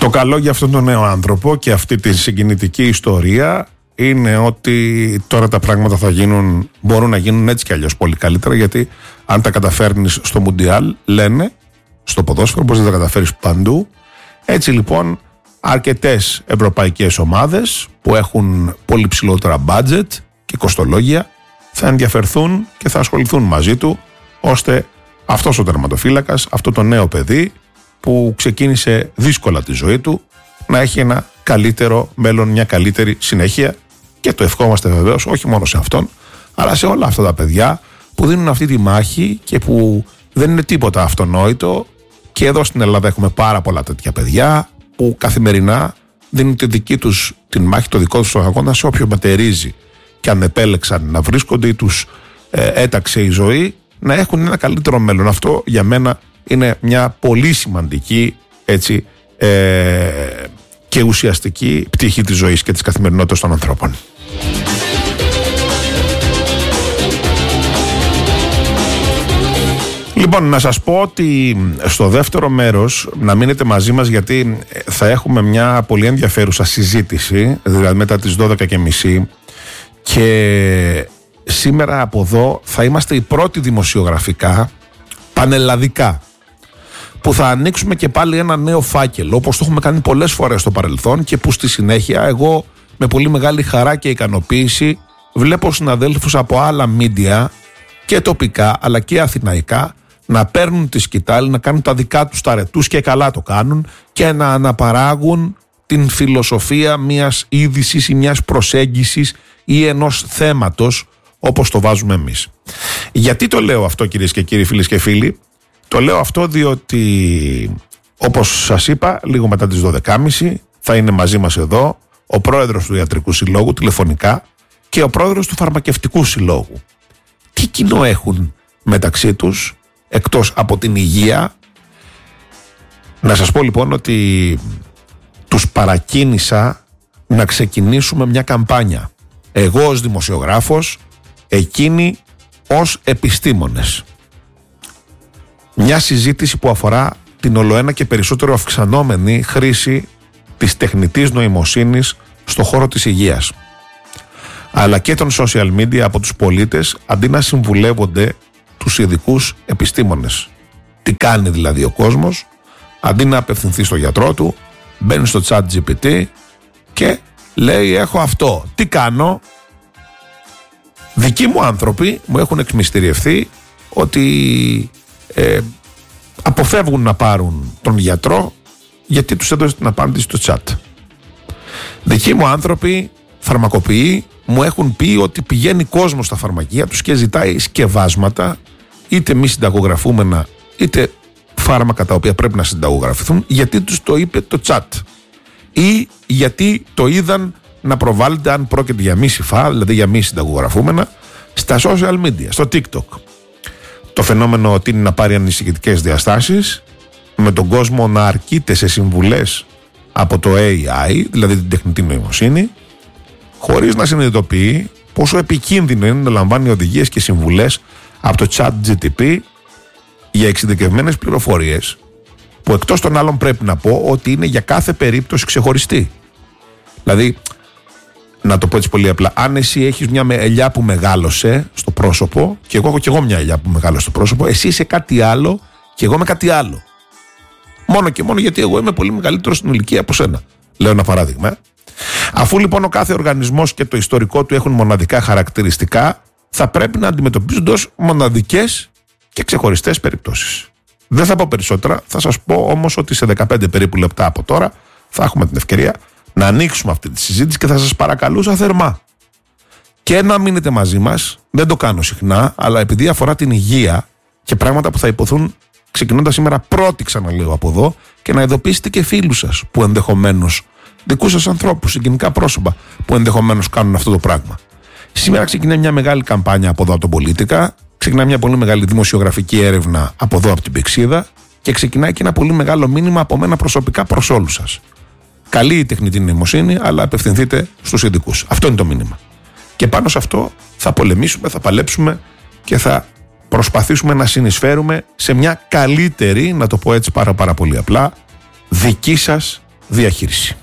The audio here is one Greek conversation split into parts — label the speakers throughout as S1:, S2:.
S1: Το καλό για αυτόν τον νέο άνθρωπο και αυτή τη συγκινητική ιστορία είναι ότι τώρα τα πράγματα μπορούν να γίνουν έτσι κι αλλιώς πολύ καλύτερα, γιατί αν τα καταφέρνεις στο Μουντιάλ, λένε στο ποδόσφαιρο, πώς δεν τα καταφέρεις παντού. Έτσι λοιπόν αρκετές ευρωπαϊκές ομάδες που έχουν πολύ ψηλότερα budget και κοστολόγια θα ενδιαφερθούν και θα ασχοληθούν μαζί του, ώστε αυτός ο τερματοφύλακας, αυτό το νέο παιδί που ξεκίνησε δύσκολα τη ζωή του, να έχει ένα καλύτερο μέλλον, μια καλύτερη συνέχεια, και το ευχόμαστε βεβαίως όχι μόνο σε αυτόν, αλλά σε όλα αυτά τα παιδιά που δίνουν αυτή τη μάχη και που δεν είναι τίποτα αυτονόητο. Και εδώ στην Ελλάδα έχουμε πάρα πολλά τέτοια παιδιά που καθημερινά δίνουν τη δική τους την μάχη, το δικό τους τον αγώνα, σε όποιο μετερίζει και αν επέλεξαν να βρίσκονται ή τους έταξε η ζωή, να έχουν ένα καλύτερο μέλλον. Αυτό για μένα είναι μια πολύ σημαντική και ουσιαστική πτυχή της ζωής και της καθημερινότητας των ανθρώπων. Λοιπόν, να σας πω ότι στο δεύτερο μέρος να μείνετε μαζί μας, γιατί θα έχουμε μια πολύ ενδιαφέρουσα συζήτηση, δηλαδή μετά τις 12:30, και σήμερα από εδώ θα είμαστε οι πρώτοι δημοσιογραφικά πανελλαδικά που θα ανοίξουμε και πάλι ένα νέο φάκελο, όπως το έχουμε κάνει πολλές φορές στο παρελθόν, και που στη συνέχεια εγώ με πολύ μεγάλη χαρά και ικανοποίηση βλέπω συναδέλφους από άλλα μίντια και τοπικά αλλά και αθηναϊκά να παίρνουν τη σκητάλη, να κάνουν τα δικά τους τα ρετούς, και καλά το κάνουν, και να αναπαράγουν την φιλοσοφία μιας είδησης ή μιας προσέγγισης ή ενός θέματος, όπως το βάζουμε εμείς. Γιατί το λέω αυτό, κυρίες και κύριοι, φίλες και φίλοι? Το λέω αυτό διότι, όπως σας είπα, λίγο μετά τις 12:30 θα είναι μαζί μας εδώ ο πρόεδρος του Ιατρικού Συλλόγου τηλεφωνικά και ο πρόεδρος του Φαρμακευτικού Συλλόγου. Τι κοινό έχουν μεταξύ τους εκτός από την υγεία? Να σας πω λοιπόν ότι τους παρακίνησα να ξεκινήσουμε μια καμπάνια. Εγώ ως δημοσιογράφος, εκείνοι ως επιστήμονες. Μια συζήτηση που αφορά την ολοένα και περισσότερο αυξανόμενη χρήση της τεχνητής νοημοσύνης στο χώρο της υγείας, αλλά και των social media από τους πολίτες, αντί να συμβουλεύονται τους ειδικούς επιστήμονες. Τι κάνει δηλαδή ο κόσμος? Αντί να απευθυνθεί στο γιατρό του, μπαίνει στο chat GPT και λέει έχω αυτό. Τι κάνω? Δικοί μου άνθρωποι μου έχουν εξμυστηριευθεί ότι αποφεύγουν να πάρουν τον γιατρό γιατί τους έδωσε την απάντηση στο chat. Δικοί μου άνθρωποι φαρμακοποιοί μου έχουν πει ότι πηγαίνει κόσμος στα φαρμακεία τους και ζητάει σκευάσματα, είτε μη συνταγογραφούμενα είτε φάρμακα τα οποία πρέπει να συνταγογραφηθούν, γιατί τους το είπε το chat ή γιατί το είδαν να προβάλλεται, αν πρόκειται για μη συφά, δηλαδή για μη συνταγογραφούμενα, στα social media, στο TikTok. Το φαινόμενο τείνει να πάρει ανησυχητικές διαστάσεις, με τον κόσμο να αρκείται σε συμβουλές από το AI, δηλαδή την τεχνητή νοημοσύνη, χωρίς να συνειδητοποιεί πόσο επικίνδυνο είναι να λαμβάνει οδηγίες και συμβουλές από το ChatGPT για εξειδικευμένες πληροφορίες, που εκτός των άλλων πρέπει να πω ότι είναι για κάθε περίπτωση ξεχωριστή. Δηλαδή, να το πω έτσι πολύ απλά, αν εσύ έχεις μια ελιά που μεγάλωσε στο πρόσωπο, και εγώ έχω και εγώ μια ελιά που μεγάλωσε στο πρόσωπο, εσύ είσαι κάτι άλλο και εγώ είμαι κάτι άλλο. Μόνο και μόνο γιατί εγώ είμαι πολύ μεγαλύτερο στην ηλικία από σένα. Λέω ένα παράδειγμα. Αφού λοιπόν ο κάθε οργανισμός και το ιστορικό του έχουν μοναδικά χαρακτηριστικά, θα πρέπει να αντιμετωπίζονται ως μοναδικές και ξεχωριστές περιπτώσεις. Δεν θα πω περισσότερα, θα σας πω όμως ότι σε 15 περίπου λεπτά από τώρα θα έχουμε την ευκαιρία να ανοίξουμε αυτή τη συζήτηση και θα σας παρακαλούσα θερμά και να μείνετε μαζί μας. Δεν το κάνω συχνά, αλλά επειδή αφορά την υγεία και πράγματα που θα υποθούν ξεκινώντας σήμερα πρώτοι, ξαναλέω από εδώ, και να ειδοποιήσετε και φίλους σας που ενδεχομένως, δικούς σας ανθρώπους, συγκινητικά πρόσωπα που ενδεχομένως κάνουν αυτό το πράγμα. Σήμερα ξεκινάει μια μεγάλη καμπάνια από εδώ από τον Πολίτικα, ξεκινάει μια πολύ μεγάλη δημοσιογραφική έρευνα από εδώ από την Πυξίδα και ξεκινάει και ένα πολύ μεγάλο μήνυμα από μένα προσωπικά προς όλους σας. Καλή η τεχνητή νοημοσύνη, αλλά απευθυνθείτε στους ειδικούς. Αυτό είναι το μήνυμα. Και πάνω σε αυτό θα πολεμήσουμε, θα παλέψουμε και θα προσπαθήσουμε να συνεισφέρουμε σε μια καλύτερη, να το πω έτσι πάρα πολύ απλά, δική σας διαχείριση.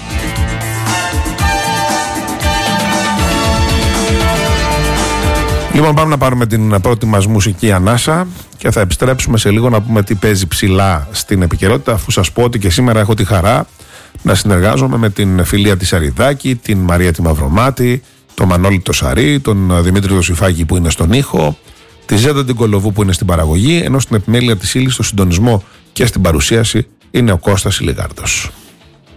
S1: Λοιπόν, πάμε να πάρουμε την πρώτη μας μουσική ανάσα και θα επιστρέψουμε σε λίγο να πούμε τι παίζει ψηλά στην επικαιρότητα, αφού σας πω ότι και σήμερα έχω τη χαρά να συνεργάζομαι με την Φιλία τη Σαριδάκη, την Μαρία τη Μαυρομάτη, τον Μανώλη το Σαρή, τον Δημήτρη το Σιφάκη που είναι στον ήχο, τη Ζέτα την Κολοβού που είναι στην παραγωγή, ενώ στην επιμέλεια της ύλης, στο συντονισμό και στην παρουσίαση είναι ο Κώστας Ηλιγάρδος.